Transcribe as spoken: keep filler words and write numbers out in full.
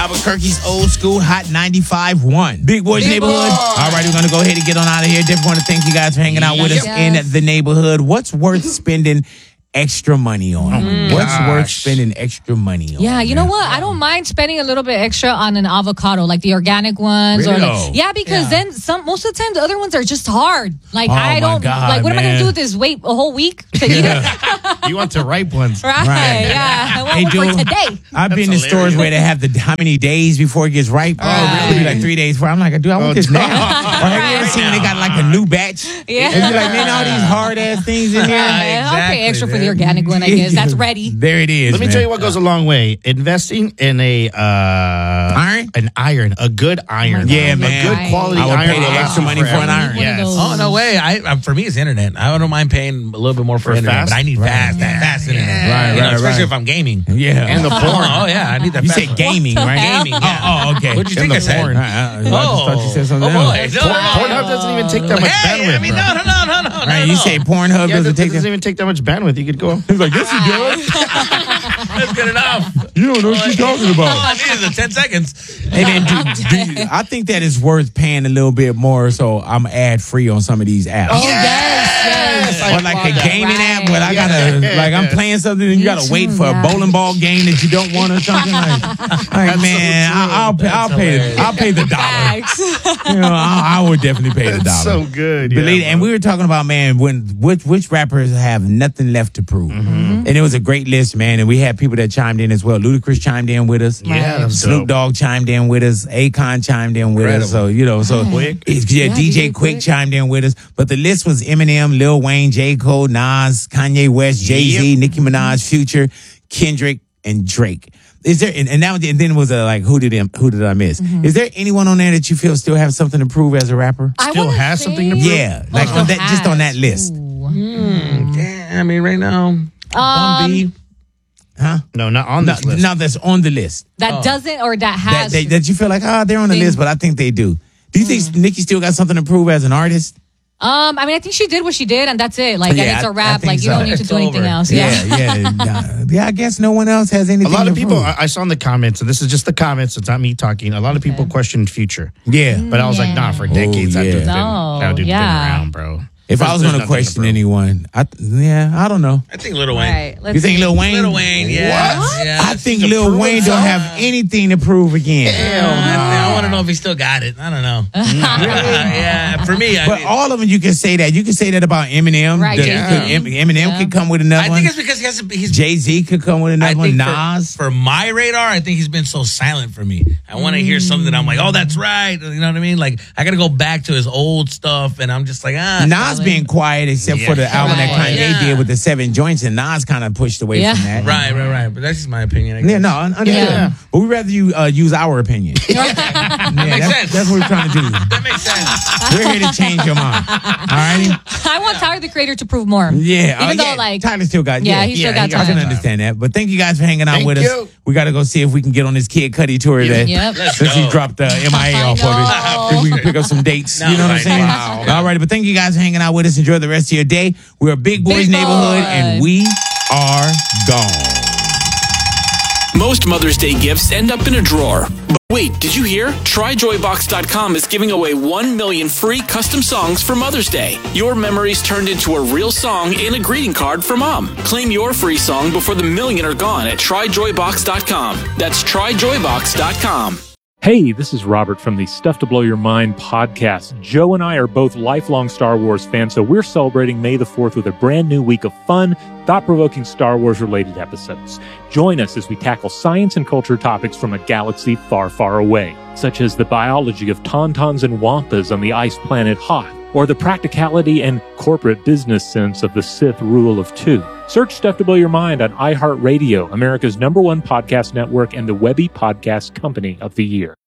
Albuquerque's old school hot ninety-five point one. Big Boys Big Neighborhood. Boy. All right, we're going to go ahead and get on out of here. Definitely want to thank you guys for hanging out with us yes. in the neighborhood. What's worth spending extra money on? Mm. What's Gosh. worth spending extra money on? Yeah, you man? know what? I don't mind spending a little bit extra on an avocado, like the organic ones. Really? Or like, yeah, because yeah. then some most of the time the other ones are just hard. Like oh I don't God, like. What man. am I going to do with this? Wait a whole week to eat it? You want the ripe ones, right? right. Yeah, I want hey, one dude, for today. I've That's been in hilarious. stores where they have the how many days before it gets ripe. Oh, right. It'll be like three days before. I'm like, dude, I want oh, this now. right. Or have you ever seen when they got like a new batch? Yeah. And you're like, man, all these hard ass things in here. Uh, exactly, I'll pay extra for the organic one. I guess that's ready. There it is. Let me man. tell you what goes a long way. Investing in a uh, iron, an iron, a good iron. Yeah, a man. good quality I would iron. pay the extra money for an iron. Yes. Oh no way! I, I for me it's internet. I don't mind paying a little bit more for, For internet, fast? but I need Right. fast, Yeah. fast internet. Yeah. Right, You know, right, especially right. if I'm gaming. Yeah. And the porn. Oh yeah, I need that. You fast said one. gaming, right? Gaming. Yeah. Oh, oh, okay. What'd you In think I the said? porn. I, I, I just thought you said something oh, else. boy. Porn, No. Pornhub doesn't even take that much Hey, bandwidth. I mean, bro. no, no, no, no, no. Right, you say Pornhub Yeah, doesn't it take doesn't that. even take that much bandwidth. You could go. He's like, yes, he does. That's good enough. You don't know what you're talking All about. I need is a ten seconds. Hey man, do, do, I think that it's worth paying a little bit more, so I'm ad free on some of these apps. Oh yes, yes. Or like a gaming Right. app, but I gotta Yeah. like I'm playing something and you gotta Me wait too, for yeah. a bowling ball game that you don't want or something. Like, like man, I, I'll pay, I'll pay, the, I'll pay the dollar. Facts. You know, I, I would definitely pay the That's dollar. so good. Believe, yeah, and bro. we were talking about man when which which rappers have nothing left to prove, Mm-hmm. and it was a great list, man. And we had people that chimed in as well. Ludacris chimed in with us. Yeah, that's Snoop dope. Dogg chimed in with us. Akon chimed in with Incredible. us. So you know, so Quick. it's- yeah, Yeah, D J D J Quick Quick. chimed in with us. But the list was Eminem, Lil Wayne, J Cole, Nas, Kanye West, Jay Z, Yep. Nicki Minaj, Future, Kendrick, and Drake. Is there and, and that was, and then it was a, like who did him, who did I miss? Is there anyone on there that you feel still have something to prove as a rapper? I Still wanna has say- something to prove? Yeah, like Oh, on that, just on that has. list, Mm, damn, I mean, right now, Bun B. huh? No, not on No, this list. no, that's on the list. That doesn't or that That, has. they, that you feel like, ah, they're on the They- list, but I think they do. Do you think Nicki still got something to prove as an artist? um, I mean, I think she did what she did, and that's it. Like, Yeah, and it's I- a I rap. think Like, you so. don't need to It's do anything over. else. Yeah. Yeah, yeah, yeah. Yeah, I guess no one else has A anything. lot to of people, prove. I, I saw in the comments, and this is just the comments, it's not me talking. A lot of people questioned Future. Yeah. But I was like, nah, for decades, Oh, that yeah. dude's been, No, that dude's yeah. been around, bro. If I There's- was there's going to nothing question prove. anyone, I yeah, I don't know. I think Lil Wayne. Right. Let's You think see. Lil Wayne? Lil Wayne, yeah. What? yeah. I think to Lil prove Wayne himself? don't have anything to prove again. I, I want to know if he still got it. I don't know. yeah, for me, I But mean, all of them, you can say that. You can say that about Eminem. Right, The- Jay-Z. Em- Eminem Yeah. could come with another I one. think it's because he has. A, he's. Jay Z could come with I another one. think Nas. for, for my radar, I think he's been so silent for me. I want to hear something. I'm like, oh, that's right. You know what I mean? Like, I got to go back to his old stuff, and I'm just like, ah. Nas being quiet, except for the Yeah. album that Right. Kanye Yeah. did with the seven joints, and Nas kind of pushed away Yeah. from that. Right, right, right. But that's just my opinion. I guess. Yeah, no, un- understood. Yeah. But we rather you uh, use our opinion. yeah, makes that's, sense. that's what we're trying to do. That makes sense. We're here to change your mind. All righty? I want Tyler the Creator to prove more. Yeah. Even uh, though, yeah, like, Tyler still got yeah, yeah, he still yeah, got I can time. understand that. But thank you guys for hanging out Thank with you. us. We got to go see if we can get on this Kid Cudi tour that Yep. Let's since he go. dropped the M I A I off know. of it. If we can pick up some dates. No, you know what I'm right. saying? Wow. All right. But thank you guys for hanging out with us. Enjoy the rest of your day. We're a Big Boys Big neighborhood, Boy. and we are gone. Most Mother's Day gifts end up in a drawer. But wait, did you hear? Try Joy Box dot com is giving away one million free custom songs for Mother's Day. Your memories turned into a real song and a greeting card for Mom. Claim your free song before the million are gone at Try Joy Box dot com. That's Try Joy Box dot com. Hey, this is Robert from the Stuff to Blow Your Mind podcast. Joe and I are both lifelong Star Wars fans, so we're celebrating May the fourth with a brand new week of fun, thought-provoking Star Wars-related episodes. Join us as we tackle science and culture topics from a galaxy far, far away, such as the biology of tauntauns and wampas on the ice planet Hoth, or the practicality and corporate business sense of the Sith rule of two. Search Stuff to Blow Your Mind on iHeartRadio, America's number one podcast network and the Webby Podcast Company of the Year.